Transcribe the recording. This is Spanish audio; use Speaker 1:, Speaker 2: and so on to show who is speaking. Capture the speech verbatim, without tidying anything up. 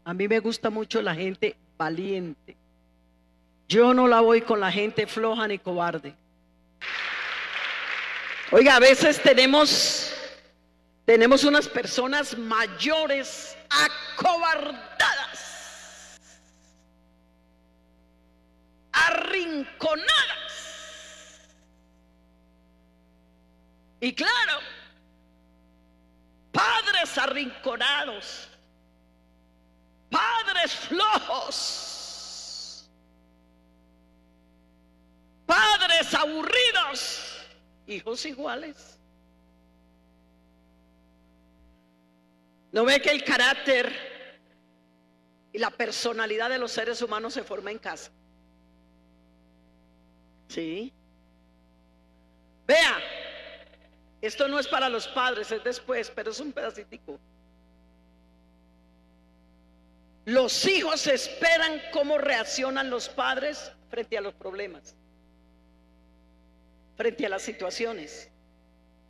Speaker 1: A mí me gusta mucho la gente valiente. Yo no la voy con la gente floja ni cobarde. Oiga, a veces tenemos, tenemos unas personas mayores acobardadas, arrinconadas. Y claro, padres arrinconados, padres flojos, padres aburridos, hijos iguales. ¿No ve que el carácter y la personalidad de los seres humanos se forma en casa? Sí. Vea, esto no es para los padres, es después, pero es un pedacitico. Los hijos esperan cómo reaccionan los padres frente a los problemas, frente a las situaciones.